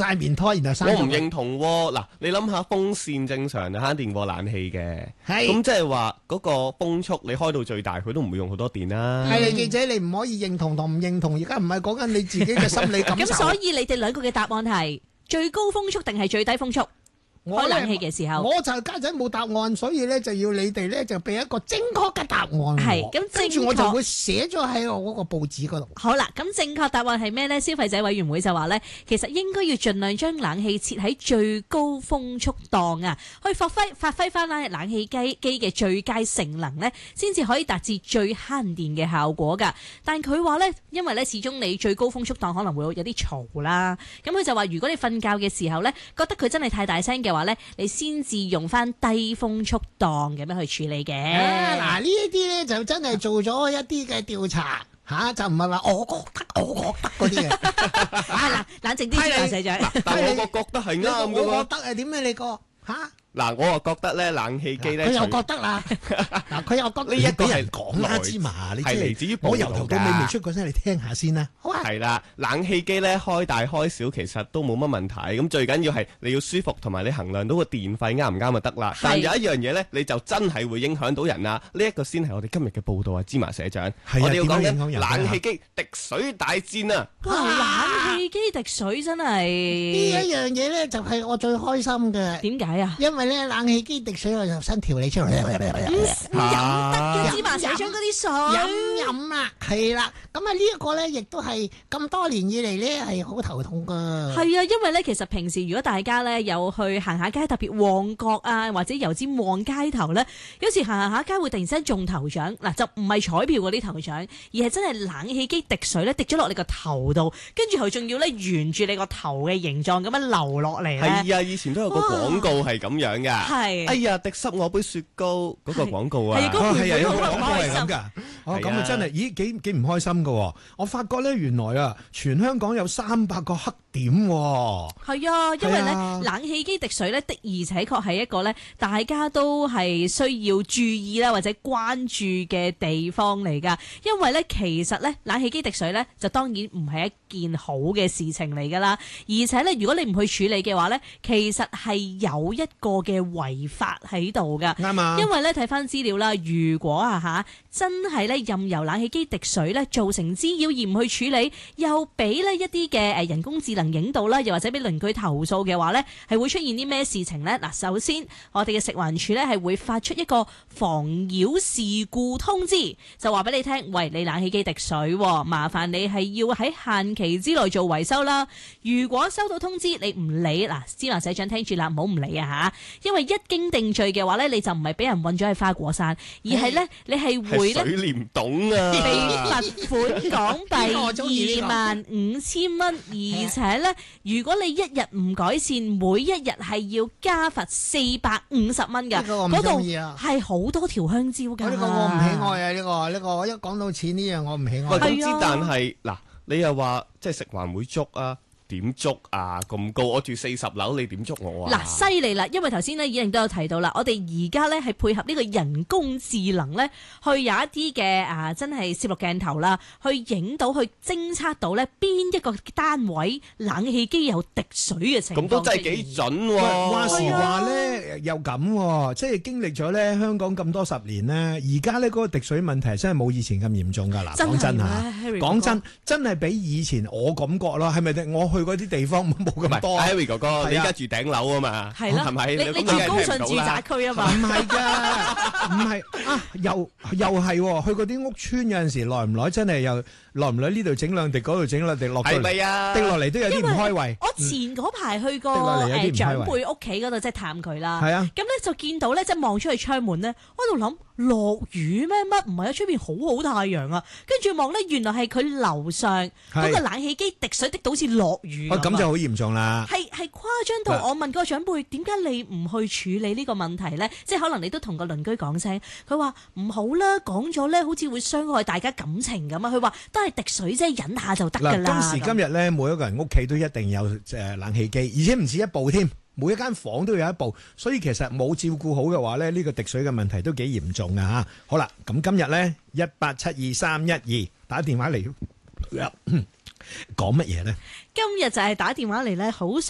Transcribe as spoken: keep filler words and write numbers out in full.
晒棉胎，然後生。 我唔認同喎。嗱，你諗下風扇正常就慳電過冷氣嘅， 係咁即係話嗰個風速你開到最大，佢都唔會用好多電啦。 係你記者，你唔可以認同同唔認同，而家唔係講緊你自己嘅心理感受。 咁所以你哋兩個嘅答案係最高風速定係最低風速？開冷氣嘅時候， 我就家陣冇答案，所以咧就要你哋咧就俾一個正確嘅答案。 係咁， 跟住我就會寫咗喺我嗰個報紙嗰度。 好啦，咁正確答案係咩呢？消費者委員會就話呢，其實應該要盡量將冷氣設喺最高風速檔啊，去發揮發揮翻啦冷氣機機嘅最佳性能呢，先至可以達至最慳電嘅效果噶。但佢話呢，因為呢始終你最高風速檔可能會有啲嘈啦，咁佢就話如果你瞓覺嘅時候呢，覺得佢真係太大聲嘅話咧，你先至用翻低風速檔咁樣去處理嘅。 啊，嗱呢一啲咧就真係做咗一啲嘅調查吓、啊，就唔係話我覺得我覺得嗰啲嘅。 係啦，冷靜啲先，社長。 但係我個覺得係啱嘅喎。 我覺得係點咧？你個吓？ 嗱，我又覺得咧，冷氣機咧， 佢又覺得啦。嗱，佢又覺得呢一個係講啦，芝麻，你係嚟自於我由頭到尾未出過聲，你聽下先啦。好啊。 係啦，冷氣機咧開大開小其實都冇乜問題，咁最緊要係你要舒服同埋你衡量到個電費啱唔啱就得啦。但有一樣嘢咧，你就真係會影響到人啊！呢一個先係我哋今日嘅報道啊，芝麻社長。我哋要講緊冷氣機滴水大戰啊！ 哇，冷氣機滴水真係呢一樣嘢咧，就係我最開心嘅。 點解啊？ 因為咧冷氣機滴水，我就新調理出嚟。唔飲得嘅芝麻社長嗰啲水， 飲飲啊，係啦。咁啊呢一個咧，亦都係咁多年以嚟咧係好頭痛噶。 係啊，因為咧其實平時如果大家咧有去行下街，特別旺角啊或者油尖旺街頭咧，有時行行下街會突然之間中頭獎，嗱就唔係彩票嗰啲頭獎，而係真係冷氣機滴水咧滴咗落你個頭度，跟住佢仲要咧沿住你個頭嘅形狀咁樣流落嚟咧。 係啊，以前都有個廣告係咁樣噶。 係。 哎呀，滴濕我杯雪糕嗰個廣告啊。 係嗰個係啊，有個廣告係係咁噶。哦，咁啊真係，咦幾幾唔開心噶。我發覺咧，原來啊，全香港有三百個黑點。 係啊，因為咧冷氣機滴水咧的而且確係一個咧大家都係需要注意啦或者關注嘅地方嚟噶。因為咧其實咧冷氣機滴水咧就當然唔係一件好嘅事情嚟噶啦，而且咧如果你唔去處理嘅話咧，其實係有一個嘅違法喺度噶。 啱啊， 因為咧睇翻資料啦，如果啊吓真係咧任由冷氣機滴水咧造成滋擾而唔去處理，又俾呢一啲嘅誒人工智能影到啦，又或者俾鄰居投訴嘅話咧，係會出現啲咩事情咧？嗱，首先我哋嘅食環署咧係會發出一個妨擾事故通知，就話俾你聽，喂，你冷氣機滴水，麻煩你係要喺限期之內做維修啦。如果收到通知你唔理，嗱，芝麻社長聽住啦，唔好唔理啊吓，因為一經定罪嘅話咧，你就唔係俾人韞咗喺花果山，而係咧你係會咧水簾洞啊， 被罰款港幣二萬五千蚊，而且咧，如果你一日唔改善，每一日係要加罰四百五十蚊㗎。嗰度係好多條香蕉㗎。 呢個我唔喜愛啊！呢個呢個一講到錢呢樣，我唔喜愛。 喂，咁之但係嗱，你又話即係食環會捉啊？點捉啊？咁高，我住四十樓，你點捉我啊？ 嗱，犀利啦！因為頭先咧已經都有提到啦，我哋而家咧係配合呢個人工智能咧，去有一啲嘅啊，真係攝錄鏡頭啦，去影到去偵測到咧邊一個單位冷氣機有滴水嘅情況。 咁都真係幾準喎！ 話時話咧又咁，即係經歷咗咧香港咁多十年咧，而家咧嗰個滴水問題真係冇以前咁嚴重㗎啦。講真嚇，講真真係比以前我感覺咯，係咪？我去嗰啲地方冇咁多。 Harry 哥哥，你而家住頂樓啊嘛？ 係啦， 係咪？ 你你住高順住宅區啊嘛？ 唔係㗎，唔係啊，又又係去嗰啲屋村有陣時，耐唔耐真係又耐唔耐呢度整兩滴，嗰度整兩滴落嚟，係咪啊？滴落嚟都有啲唔開胃。 我前嗰排去過誒長輩屋企嗰度，即係探佢啦。係啊，咁咧就見到咧，即係望出去窗門咧，我喺度諗落雨咩？乜唔係啊？出邊好好太陽啊！跟住望咧，原來係佢樓上嗰個冷氣機滴水滴到好似落雨咁。 咁就好嚴重啦。 係係誇張到我問個長輩，點解你唔去處理呢個問題咧？即係可能你都同個鄰居講聲，佢話唔好啦，講咗咧好似會傷害大家感情咁啊！佢話都係滴水啫，忍下就得㗎啦。 今時今日咧，每一個人屋企都一定有誒冷氣機，而且唔止一部添。每一間房都有一部，所以其實冇照顧好嘅話咧，呢個滴水嘅問題都幾嚴重啊嚇！好啦，咁今日咧一八七二三一二打電話嚟講乜嘢咧？ 今日就係打電話嚟咧，好